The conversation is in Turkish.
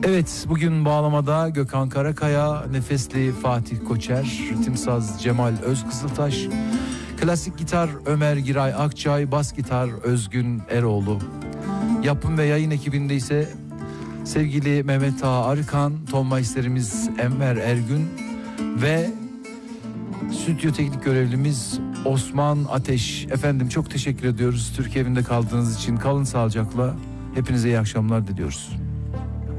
Evet, bugün bağlamada Gökhan Karakaya, nefesli Fatih Koçer, ritimsaz Cemal Özkızıltaş, klasik gitar Ömer Giray Akçay, bas gitar Özgün Eroğlu. Yapım ve yayın ekibinde ise sevgili Mehmet Ağa Arıkan, ton masterimiz Enver Ergün ve stüdyo teknik görevlimiz Osman Ateş. Efendim çok teşekkür ediyoruz Türkiye evinde kaldığınız için. Kalın sağlıcakla. Hepinize iyi akşamlar diliyoruz.